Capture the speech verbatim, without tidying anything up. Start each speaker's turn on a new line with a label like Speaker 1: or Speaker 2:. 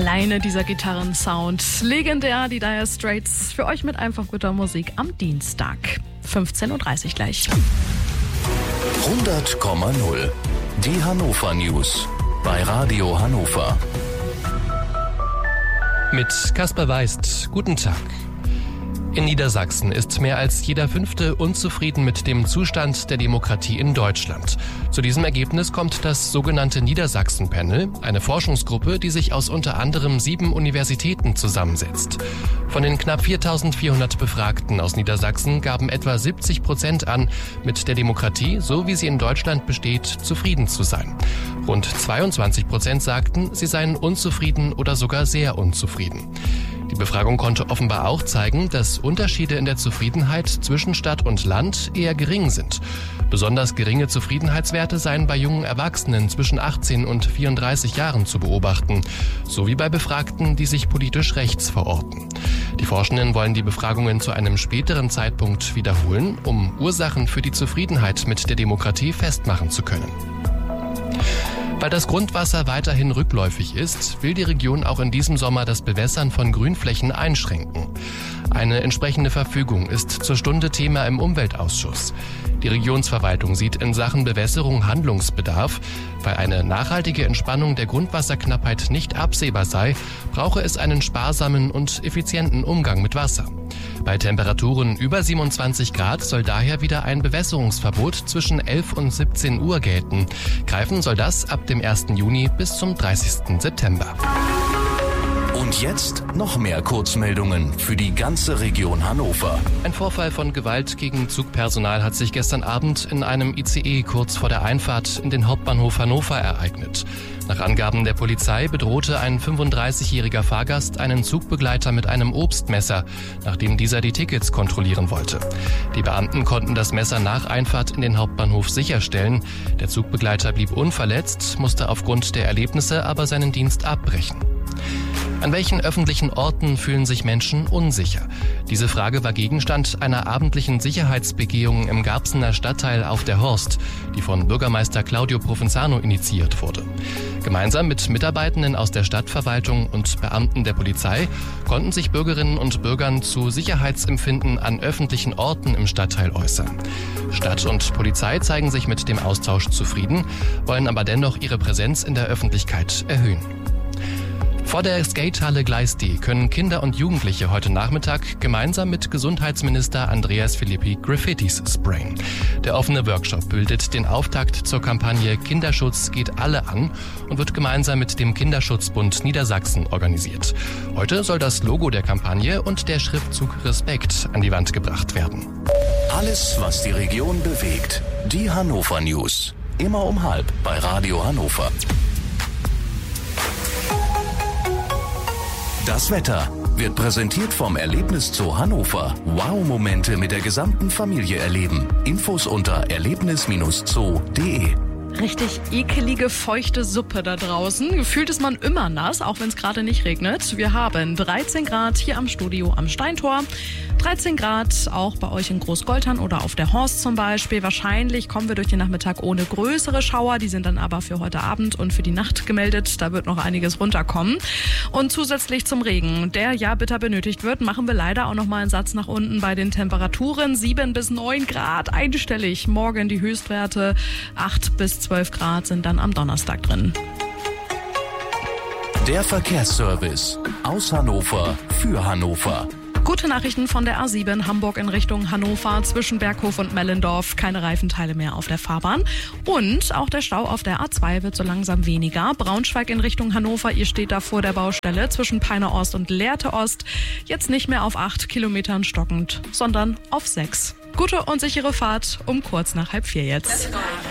Speaker 1: Alleine dieser Gitarrensound. Legendär, die Dire Straits. Für euch mit einfach guter Musik am Dienstag. fünfzehn Uhr dreißig gleich.
Speaker 2: hundert Komma null. Die Hannover News. Bei Radio Hannover.
Speaker 3: Mit Kasper Weist. Guten Tag. In Niedersachsen ist mehr als jeder Fünfte unzufrieden mit dem Zustand der Demokratie in Deutschland. Zu diesem Ergebnis kommt das sogenannte Niedersachsen-Panel, eine Forschungsgruppe, die sich aus unter anderem sieben Universitäten zusammensetzt. Von den knapp viertausendvierhundert Befragten aus Niedersachsen gaben etwa siebzig Prozent an, mit der Demokratie, so wie sie in Deutschland besteht, zufrieden zu sein. Rund zweiundzwanzig Prozent sagten, sie seien unzufrieden oder sogar sehr unzufrieden. Die Befragung konnte offenbar auch zeigen, dass Unterschiede in der Zufriedenheit zwischen Stadt und Land eher gering sind. Besonders geringe Zufriedenheitswerte seien bei jungen Erwachsenen zwischen achtzehn und vierunddreißig Jahren zu beobachten, sowie bei Befragten, die sich politisch rechts verorten. Die Forschenden wollen die Befragungen zu einem späteren Zeitpunkt wiederholen, um Ursachen für die Zufriedenheit mit der Demokratie festmachen zu können. Weil das Grundwasser weiterhin rückläufig ist, will die Region auch in diesem Sommer das Bewässern von Grünflächen einschränken. Eine entsprechende Verfügung ist zur Stunde Thema im Umweltausschuss. Die Regionsverwaltung sieht in Sachen Bewässerung Handlungsbedarf. Weil eine nachhaltige Entspannung der Grundwasserknappheit nicht absehbar sei, brauche es einen sparsamen und effizienten Umgang mit Wasser. Bei Temperaturen über siebenundzwanzig Grad soll daher wieder ein Bewässerungsverbot zwischen elf und siebzehn Uhr gelten. Greifen soll das ab dem ersten Juni bis zum dreißigsten September.
Speaker 2: Und jetzt noch mehr Kurzmeldungen für die ganze Region Hannover.
Speaker 3: Ein Vorfall von Gewalt gegen Zugpersonal hat sich gestern Abend in einem I C E kurz vor der Einfahrt in den Hauptbahnhof Hannover ereignet. Nach Angaben der Polizei bedrohte ein fünfunddreißigjähriger Fahrgast einen Zugbegleiter mit einem Obstmesser, nachdem dieser die Tickets kontrollieren wollte. Die Beamten konnten das Messer nach Einfahrt in den Hauptbahnhof sicherstellen. Der Zugbegleiter blieb unverletzt, musste aufgrund der Erlebnisse aber seinen Dienst abbrechen. An welchen öffentlichen Orten fühlen sich Menschen unsicher? Diese Frage war Gegenstand einer abendlichen Sicherheitsbegehung im Garbsener Stadtteil Auf der Horst, die von Bürgermeister Claudio Provenzano initiiert wurde. Gemeinsam mit Mitarbeitenden aus der Stadtverwaltung und Beamten der Polizei konnten sich Bürgerinnen und Bürgern zu Sicherheitsempfinden an öffentlichen Orten im Stadtteil äußern. Stadt und Polizei zeigen sich mit dem Austausch zufrieden, wollen aber dennoch ihre Präsenz in der Öffentlichkeit erhöhen. Vor der Skatehalle Gleis D können Kinder und Jugendliche heute Nachmittag gemeinsam mit Gesundheitsminister Andreas Filippi Graffitis sprayen. Der offene Workshop bildet den Auftakt zur Kampagne Kinderschutz geht alle an und wird gemeinsam mit dem Kinderschutzbund Niedersachsen organisiert. Heute soll das Logo der Kampagne und der Schriftzug Respekt an die Wand gebracht werden.
Speaker 2: Alles, was die Region bewegt. Die Hannover News. Immer um halb bei Radio Hannover. Das Wetter wird präsentiert vom Erlebniszoo Hannover. Wow-Momente mit der gesamten Familie erleben. Infos unter erlebnis Bindestrich zoo punkt de.
Speaker 1: Richtig ekelige, feuchte Suppe da draußen. Gefühlt ist man immer nass, auch wenn es gerade nicht regnet. Wir haben dreizehn Grad hier am Studio am Steintor. dreizehn Grad auch bei euch in Großgoltern oder auf der Horst zum Beispiel. Wahrscheinlich kommen wir durch den Nachmittag ohne größere Schauer. Die sind dann aber für heute Abend und für die Nacht gemeldet. Da wird noch einiges runterkommen. Und zusätzlich zum Regen, der ja bitter benötigt wird, machen wir leider auch noch mal einen Satz nach unten bei den Temperaturen. sieben bis neun Grad einstellig. Morgen die Höchstwerte. acht bis zwölf Grad sind dann am Donnerstag drin.
Speaker 2: Der Verkehrsservice aus Hannover für Hannover.
Speaker 1: Gute Nachrichten von der A sieben Hamburg in Richtung Hannover zwischen Berghof und Mellendorf. Keine Reifenteile mehr auf der Fahrbahn. Und auch der Stau auf der A zwei wird so langsam weniger. Braunschweig in Richtung Hannover, ihr steht da vor der Baustelle zwischen Peine Ost und Lehrte Ost. Jetzt nicht mehr auf acht Kilometern stockend, sondern auf sechs. Gute und sichere Fahrt um kurz nach halb vier jetzt.